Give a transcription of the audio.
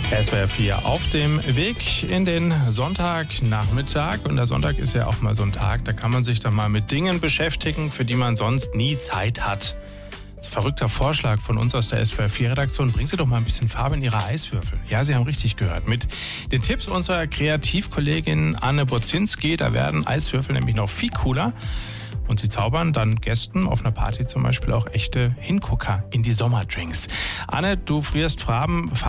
SWR 4 auf dem Weg in den Sonntagnachmittag. Und der Sonntag ist ja auch mal so ein Tag, da kann man sich dann mal mit Dingen beschäftigen, für die man sonst nie Zeit hat. Das ist ein verrückter Vorschlag von uns aus der SWR 4-Redaktion. Bringen Sie doch mal ein bisschen Farbe in Ihre Eiswürfel. Ja, Sie haben richtig gehört. Mit den Tipps unserer Kreativkollegin Anne Bozinski, da werden Eiswürfel nämlich noch viel cooler. Und sie zaubern dann Gästen auf einer Party zum Beispiel auch echte Hingucker in die Sommerdrinks. Anne, du frierst Farben